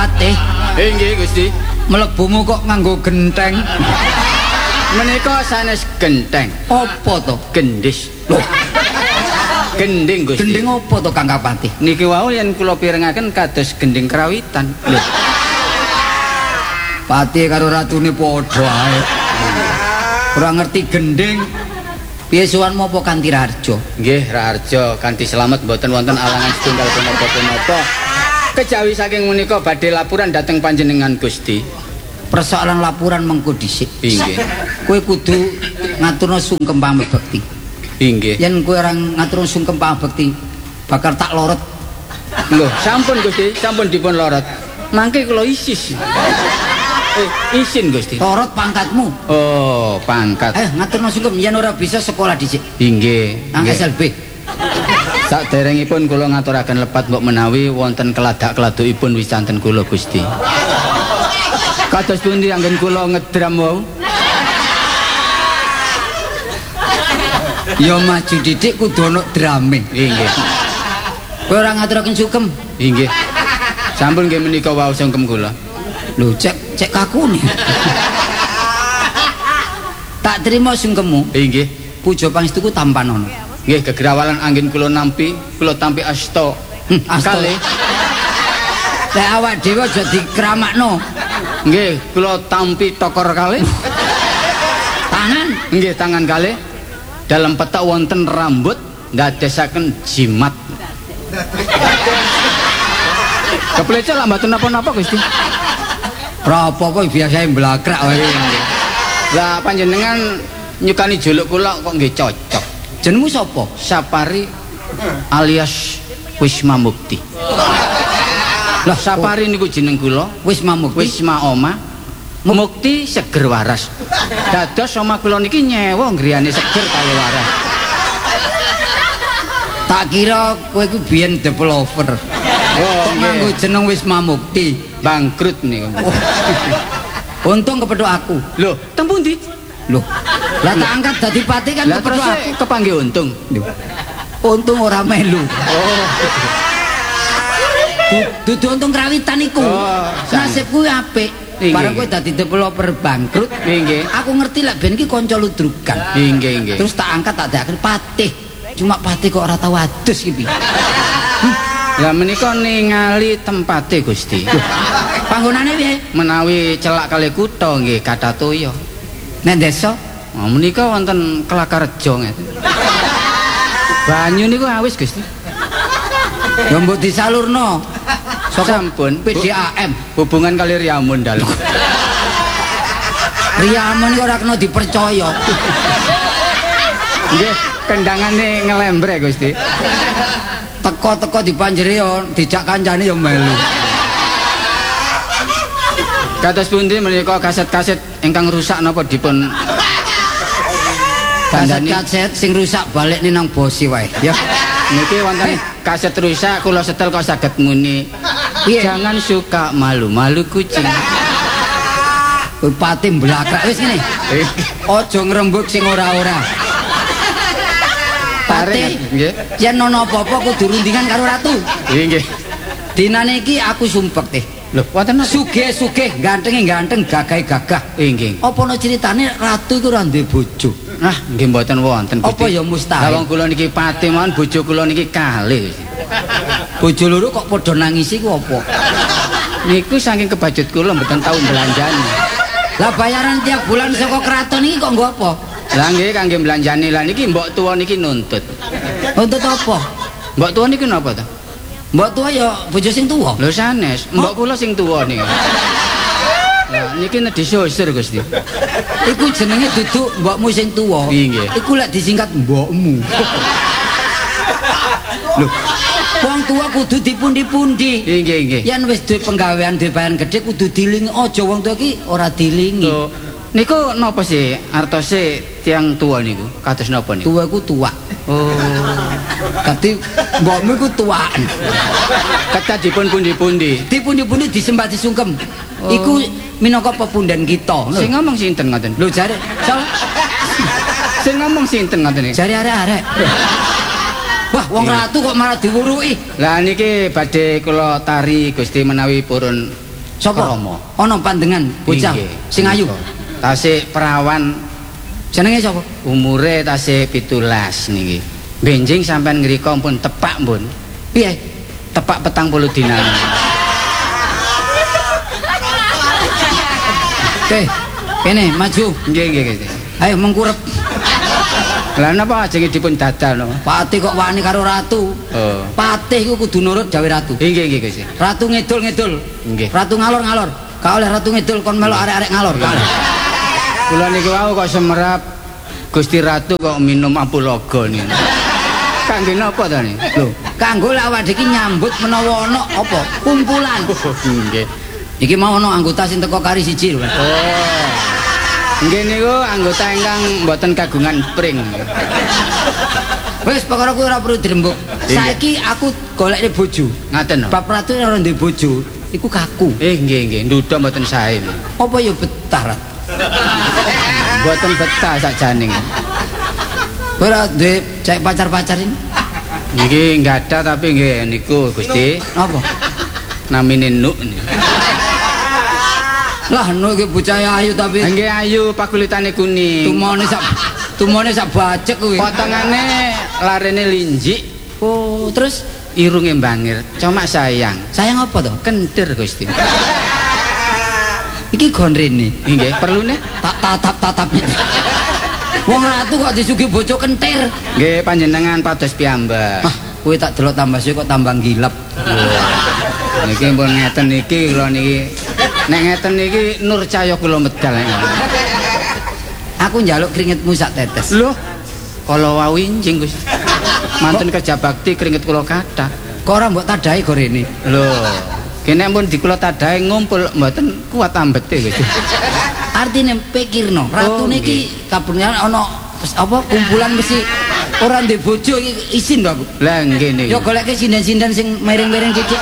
Patih. Nggih Gusti. Mlebumu kok nganggo genteng. Menika sanes genteng. Apa to? Gendis. Loh. Gending Gusti. Gending apa to Kang Patih? Niki wau yen kula pirengaken kados gending krawitan. Lho. Patih karo ratune padha ae. Ora ngerti gending. Piye suwanmu apa Kanthi Raharja? Nggih, Raharja kanthi slamet mboten wonten alangan setunggal punapa-punapa. Kejawi saking menika badhe laporan dhateng panjenengan Gusti. Persoalan laporan mengko dhisik. Nggih. Kowe kudu ngaturno sungkem pambekti. Nggih. Yen kowe ora ngaturno sungkem pambekti, bakal tak lorot. Lho, sampun Gusti, sampun dipun lorot. Mangke kula isis. Isin Gusti. Lorot pangkatmu. Oh, pangkat. Ngaturno sungkem yen ora bisa sekolah dhisik. Nggih. Nang SLB. Saderengipun kula ngaturaken lepat mbok menawi wonten keladak-keladukipun wisanten kula Gusti. Kados pundi anggen kula ngedram wau? Ya maju didik kudu ana drame. Nggih. Kowe ora ngaturaken sungkem. Nggih. Sampun nggih menika wau sungkem kula. Lho cek kakune. Tak terima sungkemmu. Nggih. Puja pangestuku tampan ana. Nggih, gegrawalan anggen kula nampi asta. Kalih. Lek awak dhewe aja dikramakno. Nggih, kula tampi tokor kalih. Tangan. Nggih, tangan kalih. Dalam peta wonten rambut ndadesaken jimat. Keplecet lah mboten napa-napa Gusti. Ora apa-apa biasae mblakrak wae. Lah panjenengan nyukani juluk kula kok nggih cocok. Jenengmu sapa? Sapari alias Wisma Mukti. Lah Sapari niku jeneng kula. Wisma Mukti. Wisma Oma. Mukti seger waras. Dados oma kula niki nyewa griyane seger kaya waras. Tak kira kowe iku biyen developer. Oh, nganggo jeneng Wisma Mukti. Bangkrut niku. Untung kepethuk aku. Lho, teng pundi? Lho. Lah tak angkat dadi pati kan Lah kepethuk terus aku. kepanggih untung. Untung ora melu. Oh. Dudu untung krawitan iku. Oh, nasibku apik. Bareng kowe dadi developer bangkrut. Nggih. Aku ngerti lek ben iki kanca ludrukan. Nggih, nggih. Terus tak angkat tak dadakan Patih. Cuma Patih kok ora tau adus iki. Lah menika ningali tempate Gusti. Panggonane piye? Menawi celak kali kutha nggih kathah toya. Nek desa? Oh, menika wonten Kelakarjo ngeten. Banyu niku awis Gusti. Ya mbok disalurno. Sampun PDAM. Hubungan kali Riyamun dalem. Riyamun iki ora kena dipercaya. Nggih, kendangane ngelembre Gusti. Teko-teko dipanjeri yo dijak kancane yo melu. Kados pundi menika kaset-kaset ingkang rusak napa dipun kaset sing rusak balik nih nang bosi wae ya. Niki wonten kaset rusak kula setel kok saged muni. Jangan suka malu-malu kucing. Kowe pati mblakrak wis ngene. Aja ngrembug sing ora-ora. Pati nggih. Yen ana apa-apa kudu rundingan karo ratu. Nggih. Dinane iki aku sumpek teh. Lho, wonten sugih-sugih, gantenge-ganteng, gagahe-gagah. Nggih. Apa ana critane ratu iku ora duwe bojo? Ah, nggih mboten wonten Gusti. Apa ya mustahil? Lah wong kula niki pati mawon bojo kula niki kalih. Bojo loro kok padha nangisi ku apa? Niku saking kebajut kula mboten tau belanjani. Lah bayaran tiap bulan saka keraton iki kok nggo apa? Lah nggih kangge belanjani lah niki mbok tuwa niki nuntut. Nuntut apa? Mbok tuwa niki napa to? Mbok tuwa ya bojo sing tuwa. Lho sanes, mbok kula sing tuwa niki. Lah niki nedhi susur Gusti. Iku jenenge duduk mbokmu sing tuwa. Nggih. Iku lek disingkat mbokmu. Lho, wong tuwa kudu dipundi-pundi. Nggih, nggih. Yen wis duwe penggawean duwe bayaran gedhe kudu dilingi. Aja wong tuwa iki ora dilingi. Lho, niku napa sih artose tiang tua niku? Kados napa niku? Tuwa iku tuwa. Oh. Dadi mbokmu iku tuwaan. Kedah dipun pundi-pundi. Dipundi-pundi disembah disungkem. Oh. Iku minangka pepundhen kita. Sing ngomong sinten ngoten? Lho jare, sing ngomong sinten ngoten iki? jare arek-arek. Wah, wong ratu kok malah diwuruki. Lah niki badhe kula tari Gusti menawi purun Sapa? Ana pandengan bocah sing ayu. Tasih perawan Jenenge sapa? umure tasih 17 niki. Benjing sampean ngrika pun tepak pun. Piye? Tepak 40 dinan. Kene maju. Nggih. Ayo mengkurep. Lah napa ajenge dipun dadal no? Patih kok wani karo ratu. Oh. Patih iku kudu nurut gawe ratu. Nggih Gusti. Ratu ngidul-ngidul. Nggih. Ratu ngalor-ngalor. Gak oleh ratu ngidul kon melok arek-arek ngalor. Kula niki wau kok semerap Gusti Ratu kok minum ampulaga niku. Kangge napa to niki? Lho, kanggo lek awake iki nyambut menawa ana apa? Kumpulan. Nggih. Iki mau ana anggota sing teko kari siji lho. Oh. Nggih niku anggota ingkang mboten kagungan pring. Wis perkara kuwi ora perlu dirembuk. Saiki aku golekne bojo. Ngaten no. Bab ratu ora ndek bojo, iku kaku. Nggih. Ndudha mboten sae. Apa ya betah? Mboten betah sakjane. Ora duwe cek pacar-pacar ini. Niki enggak ada tapi nggih niku Gusti. Apa? Namine Nuk niku. Lah Nuk iki bocah ayu tapi Nggih ayu pakulitane kuning. Tumone sak bacek kuwi. Potongane larene linjik. Oh, terus Irunge bangir. Cuma sayang. sayang apa to? Kentir Gusti. Iki gondrene. Nggih, perlune Tak tatap-tatapnya. Wong ratu kok disugi bojo kentir. nggih panjenengan pados piyambak. Ah, kowe tak delok tambah suwe kok tambah gilap. Niki pun ngeten niki kula niki. Nek ngeten niki nur cahya kula medal. Aku njaluk keringetmu sak tetes. Lho, kala wau injing Gus. Manten kerja bakti keringet kula kathah. Kok ora mbok tadahi gorene. Lho, kene pun dikula tadahe ngumpul mboten kuat ambete Gus. Artine pikirno, ratu niki kaburnya ana apa kumpulan mesti ora ndek bojo iki isin lho aku. Lah nggih niku. Yo goleke sinden-sinden sing miring-miring cicik.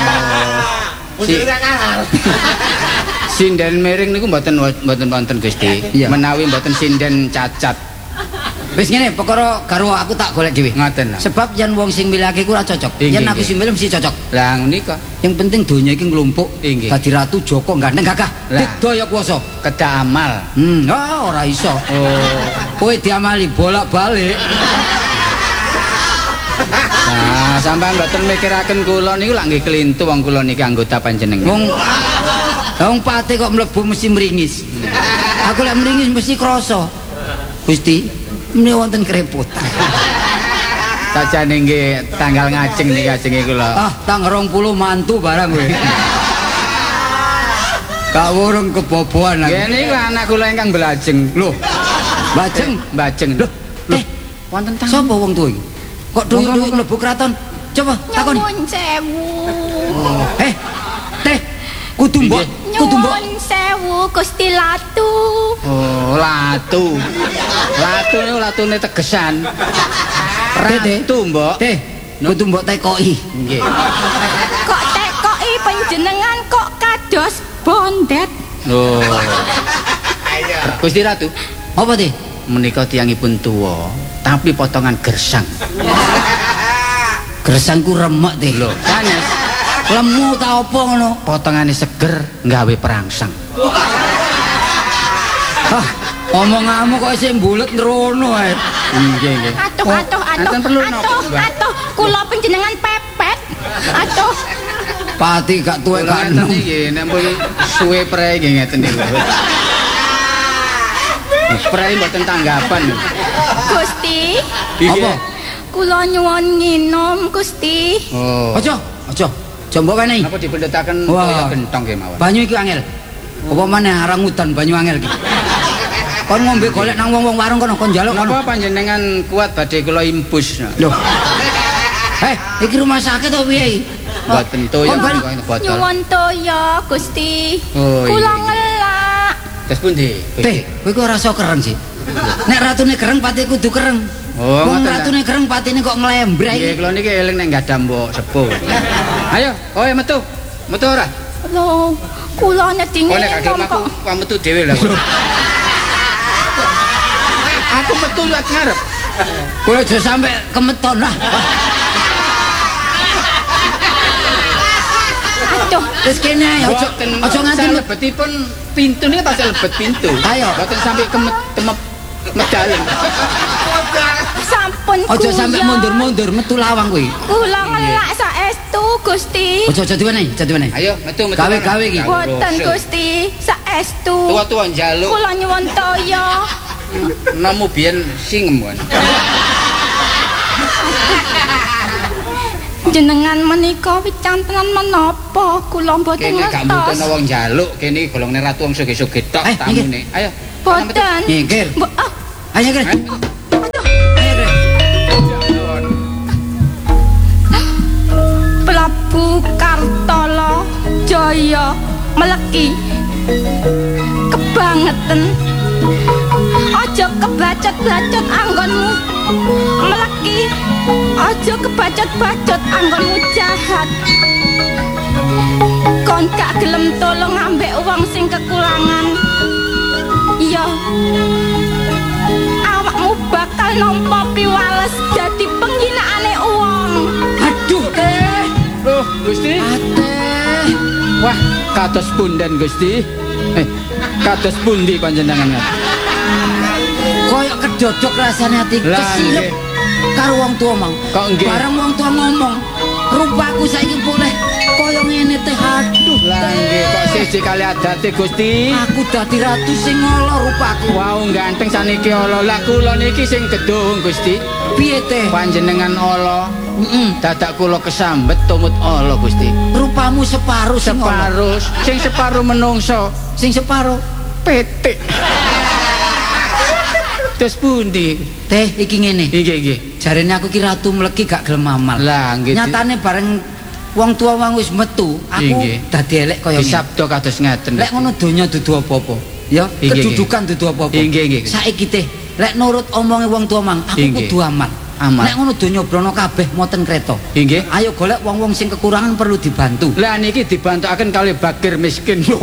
Sinden miring niku mboten wonten Gusti. Iya. Menawi mboten sinden cacat. Wis ngene, perkara garwa aku tak golek dhewe. Ngoten. Sebab yen wong sing milihake ku ora cocok. Inggih, Yen aku inggih. sing milih mesti cocok. Lah nika Yang penting donya iki nglumpuk. Inggih. Dadi ratu Joko ganteng gagah. Lah. Digdaya kuwasa. kedah amal. Ora iso. Oh. Kowe diamali bolak-balik. Nah, sampean mboten mikiraken kula niku lak nggih kelintu wong kula niki anggota panjenengan. Wong pate kok mlebu mesti meringis. Aku lek meringis mesti krasa. Gusti, mene wonten kerepotan. Sajane nggih tanggal ngajeng niki ajenge kula. Ah, tanggal 20 mantu barang kowe. Kak wurung keboboan aku. Nggih niku anak kula ingkang blajeng. Lho. Bajeng. Loh, wonten tamu. Sapa wong tuwa iki? Kok duyuk-duyuk mlebu kraton? Coba takon. Nyuwun sewu. Teh, kudu mbok, Nyuwun sewu Gusti Latu. Oh, latu. Latu niku latune tegesan. Teh, Ratu, Mbok. Teh, kudu mbok tekoki. Nggih. Kok tekoki panjenengan kok kados bondet. Oh. Gusti Ratu, Apa teh? menika tiyangipun tuwa, tapi potongan gersang. Gersangku remek teh. Lho, sanes Lemu ta apa ngono? potongane seger nggawe perangsang. Hah, omonganmu kok isih mbulet nrono ae. Nggih. Atuh. Enten perlu napa, Mbak? Atuh, kula panjenengan pepet. Atuh. Pati gak tuwek gak Ngeten enom. iki nek pun suwe prei nggih ngeten niku. Prei mboten tanggapan. Gusti, Apa? kula nyuwun nginum Gusti. Oh. Aja. Aja mbok wenehi. Napa dipendhetaken Wah. kaya gentong nggih mawon. Banyu iki angel. Apa maneh arang udan banyu angel iki. Kon ngombe golek nang wong-wong warung kono kon njaluk kono. Napa panjenengan kuat badhe kula imbus? Lho. Iki rumah sakit to piye iki? Mboten toya Kon balik. kaya botol. Nyuwun toya Gusti. Oh, iya. Kula ngelak. Terus pundi? Teh, kowe kok ora iso kereng sih. Nek ratune kereng pati kudu kereng. Oh, Wong ngoten, ratune kereng patine kok nglembrak Nggih, iki. kula niki eling nek gadah mbok sepuh. Ayo, kowe metu. Metu ora? Lho, kula nedine Kowe nek gak gelem aku metu dhewe lho. Aku metu liwat ngarep. Kowe aja sampe kemeton lah. Aduh. Wis kene ae aja nganti lebetipun pintu niki tasih lebet pintu. Ayo. Mboten sampai temep medalen. Sampun Aja sampe mundur-mundur metu lawang kuwi. Kula ngelak saestu Gusti. Aja diwenehi. Ayo metu. Gawe-gawe iki. Boten Gusti, saestu. Tua-tua njaluk. Kula nyuwun toya. Nemu biyen singem kan. Jenengan menika wicantenan menapa? Kula boten Kene gak mungkin ngertos. wong njaluk, kene golongne ratu wong sugih-sugih tok tamune. Ayo. Boten. Nyingkir. Ayo kene. Prabu Kartala Jaya meleki kebangetan aja kebacot-bacot anggonmu meleki aja kebacot-bacot anggonmu jahat kon gak gelem tolong ambek wong sing kekurangan iya awakmu bakal nampa piwales dadi penghinaane wong. Aduh teh. Loh, Gusti. Ateh. Wah, kados punden Gusti. Kados pundi panjenengan? Koyok kedodok rasane ati Lah, kesilep nggih. karo wong tua mang. Kok nggih? Bareng wong tua ngomong, rupaku saiki boleh koyo ngene teh. Aduh. Lah nggih, kok siji kali adate Gusti. Aku dadi ratu sing ngolo rupaku. Wau ganteng saniki ala. Lah kula niki sing gedung Gusti. Piye teh? Panjenengan ala. Heeh. Dadak kula kesambet tumut ala Gusti. Rupamu separuh sing ngolo. Separuh, sing separuh menungso, Sing separuh. petik. Terus pundi? Teh iki ngene. Nggih. Jarene aku ki ratu mleki gak gelem amal. Lah nggih. Nyatane bareng wong tua wong wis metu, aku Nggih. dadi elek kaya ngene. Disabda kados ngeten. Lek ngono donya dudu apa-apa. Ya, Nggih, kedudukan dudu apa-apa. Nggih. Saiki teh lek nurut omonge wong tua mang, aku Nggih. kudu amal. Amal. Nek ngono donya brono kabeh moten kreta. Nggih. Ayo golek wong-wong sing kekurangan perlu dibantu. Lah niki dibantukaken kali bakir miskin lho.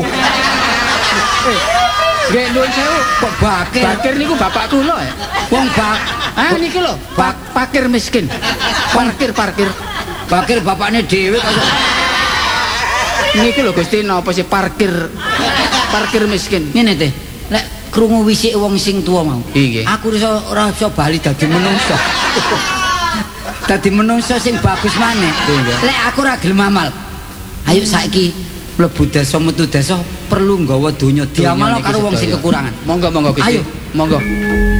Nggih nuwun sewu. Kok bakir? Bakir niku bapak kula ya. Wong bak. Ah niki lho, pakir miskin. Parkir. Bakir bapakne dhewe kok. Niki lho Gusti napa sih parkir miskin. Ngene teh. Lek krungu wisik wong sing tuwa mau. Nggih. Aku ora iso bali dadi menungso. Dadi menungso sing bagus maneh. Nggih. Lek aku ora gelem amal. Ayo saiki mlebu desa metu desa perlu nggawa donya diamalno karo wong sing kekurangan. Monggo Gusti. Ayo. Monggo.